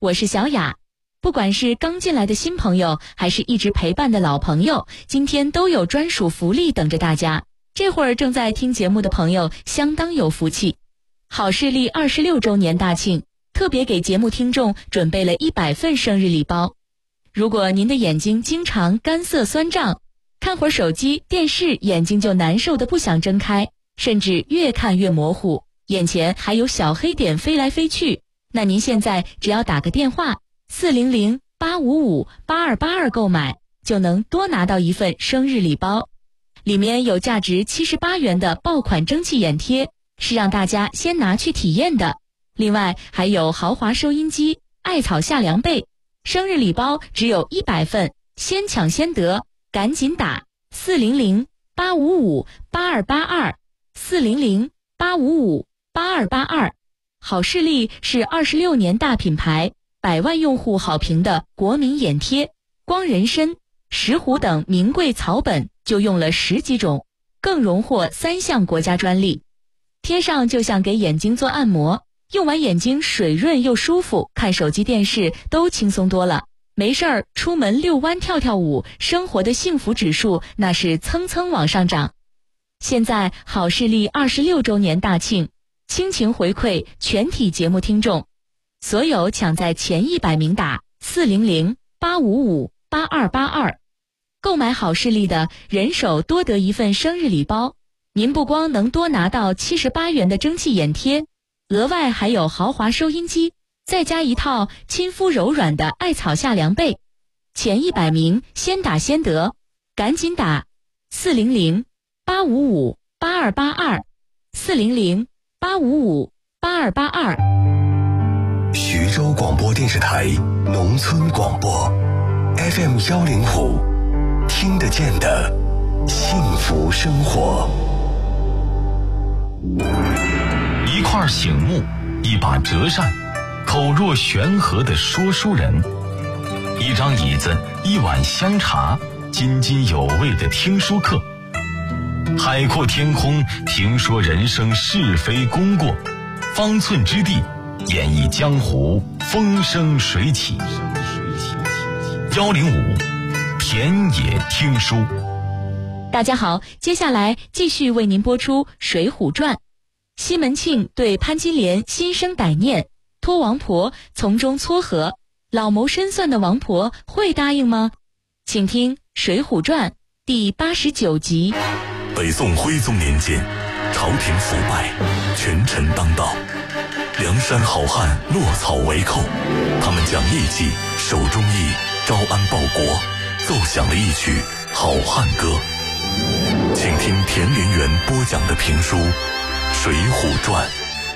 我是小雅。不管是刚进来的新朋友，还是一直陪伴的老朋友，今天都有专属福利等着大家。这会儿正在听节目的朋友相当有福气，好视力26周年大庆，特别给节目听众准备了100份生日礼包。如果您的眼睛经常干涩酸胀，看会儿手机、电视眼睛就难受的不想睁开，甚至越看越模糊，眼前还有小黑点飞来飞去，那您现在只要打个电话400-855-8282购买，就能多拿到一份生日礼包。里面有价值78元的爆款蒸汽眼贴，是让大家先拿去体验的。另外还有豪华收音机、艾草夏凉被。生日礼包只有100份，先抢先得，赶紧打400-855-8282 400-855-8282。好视力是26年大品牌，100万用户好评的国民眼贴，光人参、石斛等名贵草本就用了10几种，更荣获3项国家专利。贴上就像给眼睛做按摩，用完眼睛水润又舒服，看手机电视都轻松多了。没事儿出门遛弯跳跳舞，生活的幸福指数那是蹭蹭往上涨。现在好视力26周年大庆，倾情回馈全体节目听众，所有抢在前100名打400-855-8282，购买好视力的人手多得一份生日礼包。您不光能多拿到78元的蒸汽眼贴，额外还有豪华收音机，再加一套亲肤柔软的艾草夏凉被。前100名先打先得，赶紧打400-855-8282 400-855-8282。 徐州广播电视台农村广播 FM 105，听得见的幸福生活。 一块醒目，一把折扇，口若悬河的说书人，一张椅子，一碗香茶，津津有味的听书课。海阔天空，评说人生是非功过，方寸之地，演绎江湖风生水起。105田野听书。 大家好，接下来继续为您播出《水浒传》。西门庆对潘金莲心生歹念，托王婆从中撮合，老谋深算的王婆会答应吗？请听《水浒传》第89集。 北宋徽宗年间，朝廷腐败，权臣当道，梁山好汉落草为寇，他们讲义气，守忠义，招安报国，奏响了一曲好汉歌。请听田连元播讲的评书《水浒传》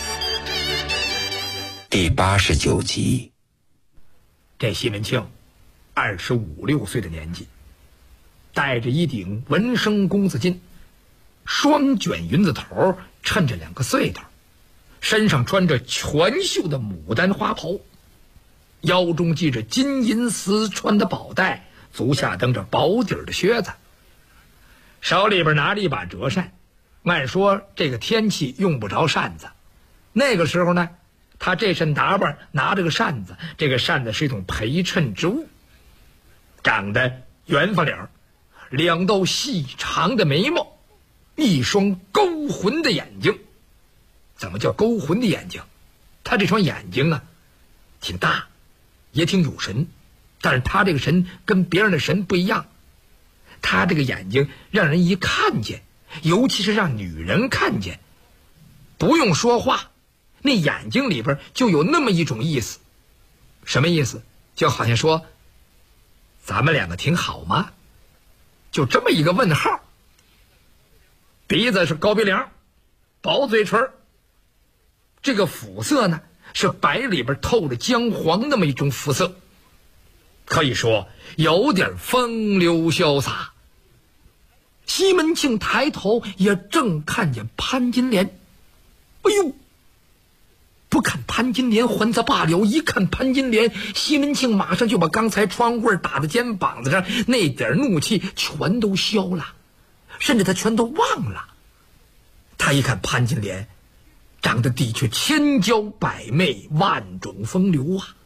第89集。 这西门庆25、26岁的年纪，戴着一顶文生公子巾，双卷云子头，衬着2个穗头，身上穿着全绣的牡丹花袍，腰中系着金银丝穿的宝带，足下蹬着薄底的靴子，手里边拿着一把折扇。按说这个天气用不着扇子，那个时候呢，他这身打扮拿着个扇子，这个扇子是一种陪衬之物。长得圆发脸，2道细长的眉毛，一双勾魂的眼睛。怎么叫勾魂的眼睛？他这双眼睛啊，挺大，也挺有神，但是他这个神跟别人的神不一样，他这个眼睛让人一看见，尤其是让女人看见，不用说话，那眼睛里边就有那么一种意思。什么意思？就好像说咱们2个挺好吗？就这么一个问号。鼻子是高鼻梁，薄嘴唇，这个肤色呢是白里边透着姜黄那么一种肤色，可以说有点风流潇洒。西门庆抬头也正看见潘金莲，哎呦，不看潘金莲还则罢了，一看潘金莲，西门庆马上就把刚才窗棍打在肩膀子上那点怒气全都消了，甚至他全都忘了。他一看潘金莲长得的确千娇百媚，万种风流啊，